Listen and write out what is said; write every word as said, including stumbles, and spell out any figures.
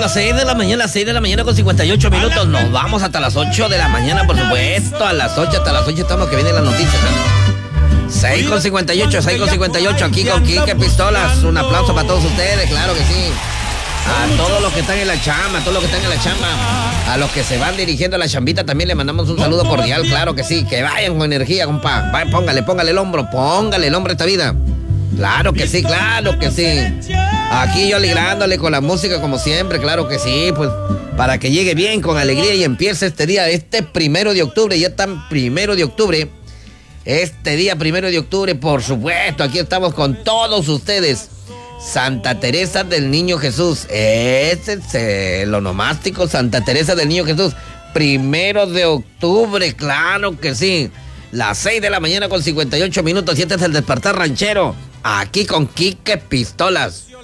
las seis de la mañana, las seis de la mañana con cincuenta y ocho minutos. Nos vamos hasta las ocho de la mañana, por supuesto. A las ocho, hasta las ocho estamos que vienen las noticias. ¿eh? seis con cincuenta y ocho, seis con cincuenta y ocho, aquí con Quique Pistolas. Un aplauso para todos ustedes, claro que sí. A todos los que están en la chamba, a todos los que están en la chamba, a los que se van dirigiendo a la chambita, también le mandamos un saludo cordial, claro que sí. Que vayan con energía, compa. Vaya, póngale, póngale el hombro, póngale el hombro a esta vida. Claro que sí, claro que sí. Aquí yo alegrándole con la música como siempre, claro que sí, pues para que llegue bien, con alegría y empiece este día, este primero de octubre, ya está primero de octubre. Este día primero de octubre, por supuesto, aquí estamos con todos ustedes. Santa Teresa del Niño Jesús, ese es el onomástico Santa Teresa del Niño Jesús, primero de octubre, claro que sí. Las seis de la mañana con cincuenta y ocho minutos, y este es el Despertar Ranchero, aquí con Quique Pistolas.